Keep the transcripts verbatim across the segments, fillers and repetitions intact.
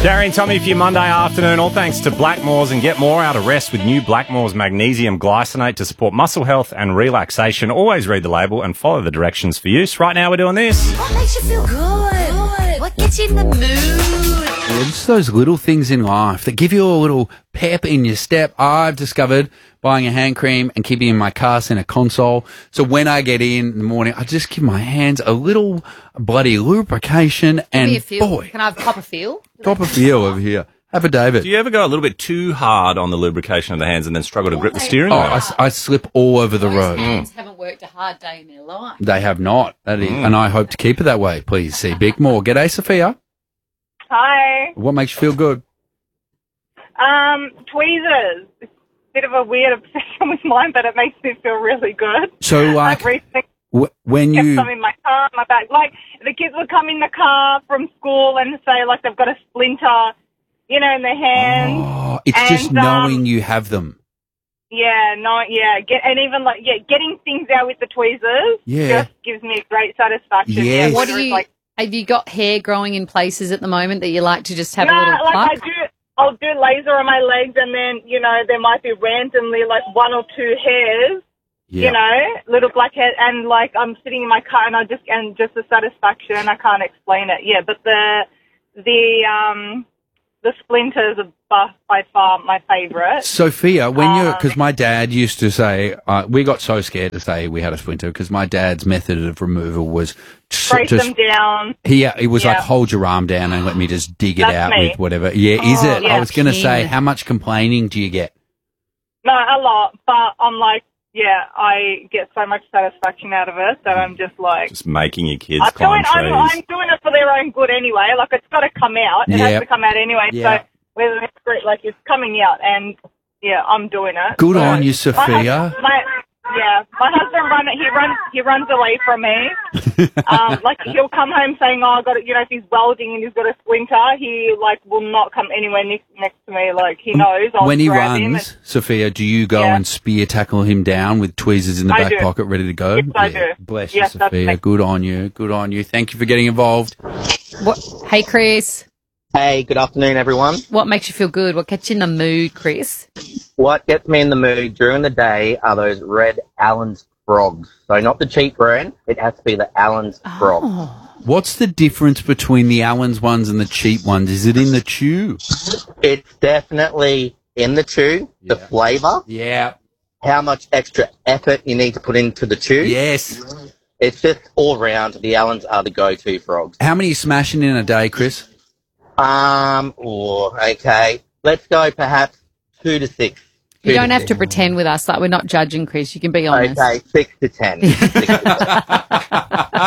Gary and Tommy for your Monday afternoon. All thanks to Blackmores, and get more out of rest with new Blackmores Magnesium Glycinate to support muscle health and relaxation. Always read the label and follow the directions for use. Right now we're doing this. What makes you feel good? Good. What gets you in the mood? It's those little things in life that give you a little pep in your step. I've discovered buying a hand cream and keeping it in my car center console. So when I get in in the morning, I just give my hands a little bloody lubrication. And Give me a feel. boy, Can I have copper feel? top of feel over here. Have a David. Do you ever go a little bit too hard on the lubrication of the hands and then struggle to grip the steering Oh, wheel? I, I slip all over the Most road. hands haven't worked a hard day in their life. They have not. That is, and I hope to keep it that way. Please see Big More. G'day, Sophia. Hi. What makes you feel good? Um, tweezers. It's a bit of a weird obsession with mine, but it makes me feel really good. So, like, I've recently w- when kept you... some in my car, my bag. Like, the kids would come in the car from school and say, like, they've got a splinter, you know, in their hand. Oh, it's And, just um, knowing you have them. Yeah, no, yeah. Get, and even, like, yeah, getting things out with the tweezers Yeah. just gives me great satisfaction. Yes. Yeah, What do whether it's you, like, have you got hair growing in places at the moment that you like to just have no, a little like, pluck? I do... I'll do laser on my legs, and then, you know, there might be randomly, like, one or two hairs. Yeah. You know, little black hair, and like I'm sitting in my car, and I just and just the satisfaction, I can't explain it. Yeah, but the the um the splinters are by, by far my favourite. Sophia, when you, Um, because my dad used to say, uh, we got so scared to say we had a splinter because my dad's method of removal was just, Break just them down. he, he was like, Yeah. hold your arm down and let me just dig it That's out me. with whatever. Yeah, is Oh, it? yeah. I was going to say, King. how much complaining do you get? No, a lot, but I'm like, yeah, I get so much satisfaction out of it that I'm just like. Just making your kids I'm climb doing, I'm, I'm trees. doing it for their own good anyway. Like, it's got to come out. It Yep. has to come out anyway. Yeah. So whether it's great, like, it's coming out, and yeah, I'm doing it. Good So on you, my Sophia. hus- my- yeah, my husband run he runs he runs away from me. um, like he'll come home saying, "Oh, I got it." You know, if he's welding and he's got a splinter, he like will not come anywhere next next to me. Like he knows I'll When he grab him. runs, Sophia, do you go Yeah. and spear tackle him down with tweezers in the I back do. pocket ready to go? Yes, I Yeah. do. Bless Yes, you, that's Sophia. me. Good on you. Good on you. Thank you for getting involved. What? Hey, Chris. Hey, good afternoon, everyone. What makes you feel good? What gets you in the mood, Chris? What gets me in the mood during the day are those red Allen's frogs. So not the cheap brand, it has to be the Allen's frog. Oh. What's the difference between the Allen's ones and the cheap ones? Is it in the chew? It's definitely in the chew, the Yeah. flavour, Yeah. how much extra effort you need to put into the chew. Yes. It's just all round, the Allens are the go-to frogs. How many are you smashing in a day, Chris? Um, oh, okay. Let's go perhaps two to six. You Two don't have six. to pretend with us like we're not judging, Chris. You can be honest. Okay, six to ten. Six to ten.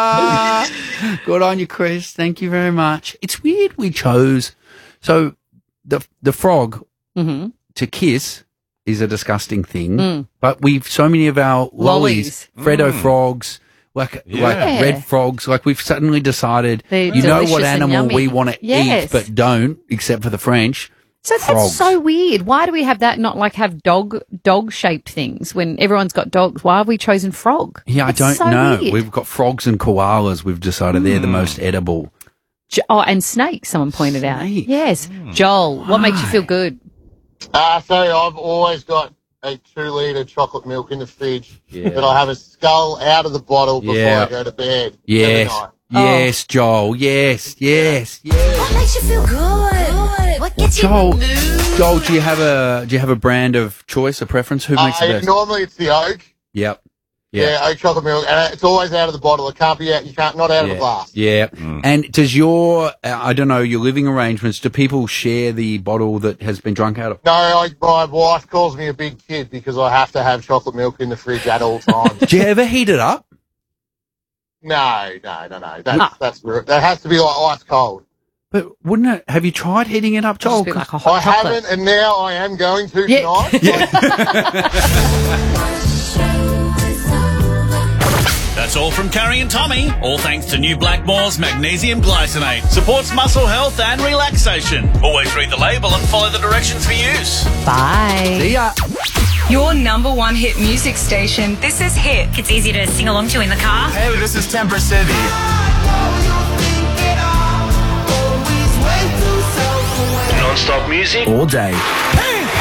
Good on you, Chris. Thank you very much. It's weird we chose. So the the frog Mm-hmm. to kiss is a disgusting thing, Mm. but we've so many of our lollies, Lollies. Freddo frogs, like Yeah. like Yeah. red frogs. Like we've suddenly decided, They're you know delicious what and animal yummy. we want to Yes. eat, but don't, except for the French. So that's Frogs. so weird. Why do we have that? Not like have dog dog shaped things when everyone's got dogs. Why have we chosen frog? Yeah, It's I don't so know. weird. We've got frogs and koalas. We've decided they're the most edible. Jo- oh, and snakes. Someone pointed out. Snake. Yes, Joel. What makes you feel good? Uh, so I've always got a two litre chocolate milk in the fridge, Yeah. but I have a skull out of the bottle before Yeah. I go to bed. Yes, Every night. yes, Joel. Yes, yes, yes. What makes you feel good? What gets Joel, you in the mood? Joel, do you have a do you have a brand of choice, a preference? Who makes Uh, the best? normally it's the oak. Yep. Yeah. Yeah. oak chocolate milk, and it's always out of the bottle. It can't be out. You can't not out of Yeah. the glass. Yeah. And does your uh, I don't know your living arrangements? Do people share the bottle that has been drunk out of? No, I, my wife calls me a big kid because I have to have chocolate milk in the fridge at all times. Do you ever heat it up? no, no, no, no. That's Ah. that's ru- that has to be like ice cold. But wouldn't it? Have you tried heating it up, Just Joel? be like a I hot chocolate. haven't, and now I am going to Yeah. tonight. That's all from Carrie and Tommy. All thanks to new Blackmores Magnesium Glycinate. Supports muscle health and relaxation. Always read the label and follow the directions for use. Bye. See ya. Your number one hit music station. This is Hit. It's easy to sing along to in the car. Hey, this is Temper City. Always way too so Non-stop music all day.